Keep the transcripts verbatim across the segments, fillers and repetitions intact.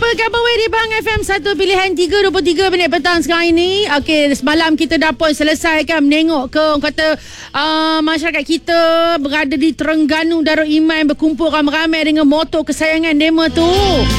Apa khabar di Pahang F M satu pilihan tiga dua puluh tiga minit petang sekarang ini. Okey, semalam kita dah pun selesai kan menengok ke orang kata uh, masyarakat kita berada di Terengganu Darul Iman berkumpul ramai-ramai dengan motor kesayangan demo tu.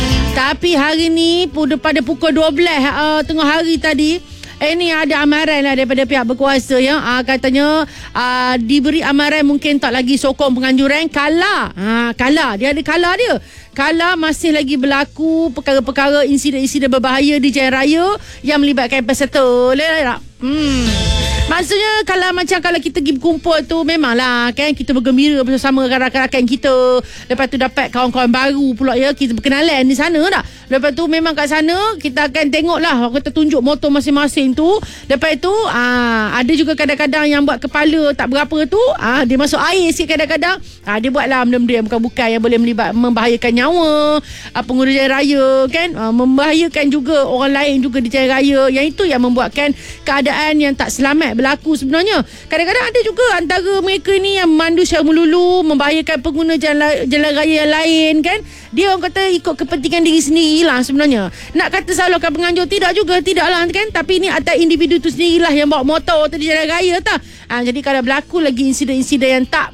Tapi hari ni pada pukul dua belas uh, tengah hari tadi, Eh ni ada amaran lah daripada pihak berkuasa ya. Ah, katanya ah, diberi amaran mungkin tak lagi sokong penganjuran. Kala ah, Kala Dia ada kala dia Kala masih lagi berlaku perkara-perkara insiden-insiden berbahaya di jalan raya yang melibatkan peserta. Boleh tak? Hmm. Maksudnya kalau macam kalau kita pergi berkumpul tu memanglah kan kita bergembira bersama rakan-rakan kita. Lepas tu dapat kawan-kawan baru pula ya, kita berkenalan di sana tak. Lepas tu memang kat sana kita akan tengok lah, kita tunjuk motor masing-masing tu. Lepas tu aa, ada juga kadang-kadang yang buat kepala tak berapa tu, aa, dia masuk air sikit kadang-kadang. Aa, dia buatlah benda-benda yang bukan-bukan yang boleh melibat membahayakan nyawa aa, pengguna jalan raya kan, aa, membahayakan juga orang lain juga di jalan raya. Yang itu yang membuatkan keadaan yang tak selamat berlaku sebenarnya. Kadang-kadang ada juga antara mereka ni yang memandu secara melulu, membahayakan pengguna jalan, jalan raya yang lain kan. Dia orang kata ikut kepentingan diri sendiri lah sebenarnya. Nak kata salahkan penganjur, tidak juga, tidak lah kan. Tapi ni atas individu tu sendirilah yang bawa motor tu di jalan raya tak. Ha, jadi kalau berlaku lagi insiden-insiden yang tak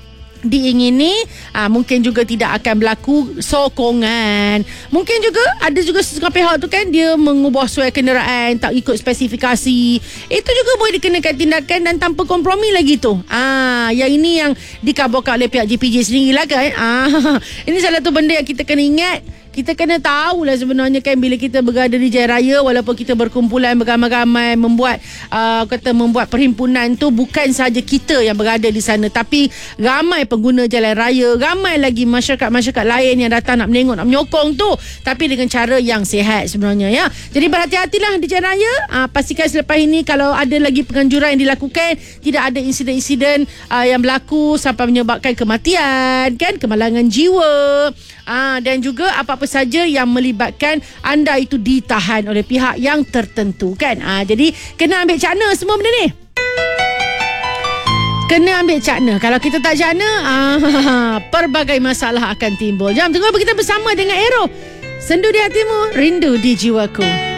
diingini, aa, mungkin juga tidak akan berlaku sokongan. Mungkin juga ada juga setengah pihak tu kan, dia mengubah suai kenderaan tak ikut spesifikasi. Itu juga boleh dikenakan tindakan dan tanpa kompromi lagi tu. Ah, yang ini yang dikabarkan oleh pihak J P J sendiri lah kan. Ah, ini salah satu benda yang kita kena ingat. Kita kena tahulah sebenarnya kan, bila kita berada di jalan raya, walaupun kita berkumpulan beramai-ramai membuat uh, kata membuat perhimpunan tu, bukan sahaja kita yang berada di sana, tapi ramai pengguna jalan raya, ramai lagi masyarakat-masyarakat lain yang datang nak menengok, nak menyokong tu, tapi dengan cara yang sihat sebenarnya ya. Jadi berhati-hatilah di jalan raya. Uh, pastikan selepas ini kalau ada lagi penganjuran yang dilakukan, tidak ada insiden-insiden uh, yang berlaku sampai menyebabkan kematian kan, kemalangan jiwa. Ah, dan juga apa-apa saja yang melibatkan anda itu ditahan oleh pihak yang tertentu kan. Ah, jadi kena ambil cakna semua benda ni. Kena ambil cakna. Kalau kita tak cakna, ah, pelbagai masalah akan timbul. Jom tunggu kita bersama dengan Aero. Sendu di hatimu, rindu di jiwaku.